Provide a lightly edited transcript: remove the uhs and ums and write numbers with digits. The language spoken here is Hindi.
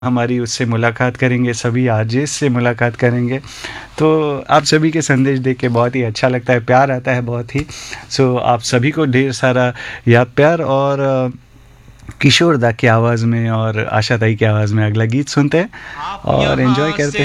हमारी उससे मुलाकात करेंगे, सभी आरजेस से मुलाकात करेंगे। तो आप सभी के संदेश देख के बहुत ही अच्छा लगता है, प्यार आता है बहुत ही। सो आप सभी को ढेर सारा याद प्यार, और किशोर दा की आवाज़ में और आशा ताई की आवाज़ में अगला गीत सुनते हैं आप और एंजॉय यहाँ करते से हैं।